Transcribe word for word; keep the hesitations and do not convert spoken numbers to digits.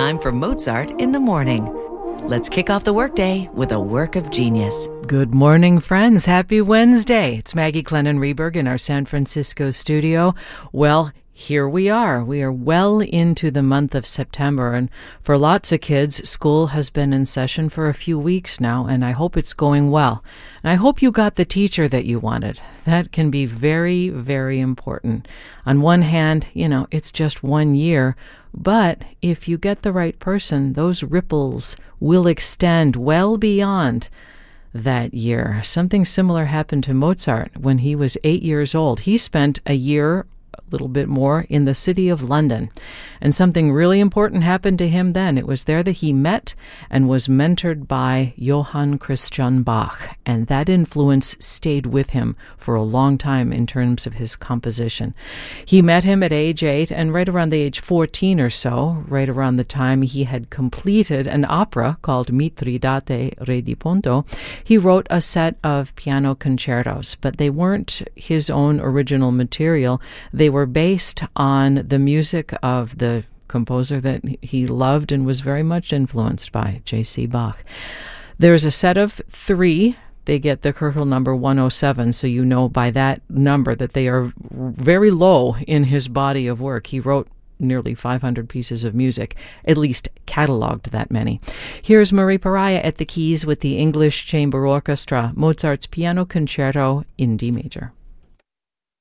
time for Mozart in the morning. Let's kick off the workday with a work of genius. Good morning, friends. Happy Wednesday. It's Maggie Glennon Reberg in our San Francisco studio. Well, here we are. We are well into the month of September, and for lots of kids, school has been in session for a few weeks now, and I hope it's going well. And I hope you got the teacher that you wanted. That can be very, very important. On one hand, you know, it's just one year, but if you get the right person, those ripples will extend well beyond that year. Something similar happened to Mozart when he was eight years old. He spent a year, a little bit more, in the city of London. And something really important happened to him then. It was there that he met and was mentored by Johann Christian Bach. And that influence stayed with him for a long time in terms of his composition. He met him at age eight, and right around the age fourteen or so, right around the time he had completed an opera called Mithridate, Re di Ponto, he wrote a set of piano concertos. But they weren't his own original material. They were based on the music of the composer that he loved and was very much influenced by, J C Bach. There's a set of three. They get the Köchel number one oh seven, so you know by that number that they are very low in his body of work. He wrote nearly five hundred pieces of music, at least cataloged that many. Here's Marie Pariah at the keys with the English Chamber Orchestra, Mozart's Piano Concerto in D major.